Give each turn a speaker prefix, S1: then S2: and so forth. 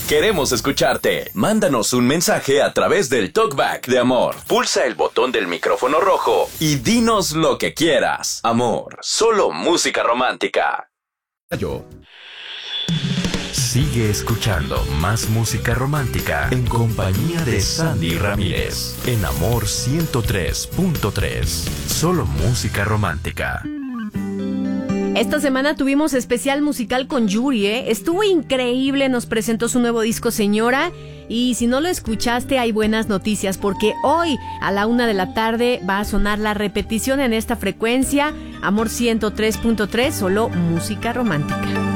S1: Queremos escucharte. Mándanos un mensaje a través del Talkback de Amor. Pulsa el botón del micrófono rojo y dinos lo que quieras. Amor, solo música romántica.
S2: Sigue escuchando más música romántica en compañía de Sandy Ramírez en Amor 103.3. Solo música romántica.
S3: Esta semana tuvimos especial musical con Yuri, Estuvo increíble, nos presentó su nuevo disco Señora. Y si no lo escuchaste, hay buenas noticias, porque hoy a la 1:00 p.m. va a sonar la repetición en esta frecuencia. Amor 103.3, solo música romántica.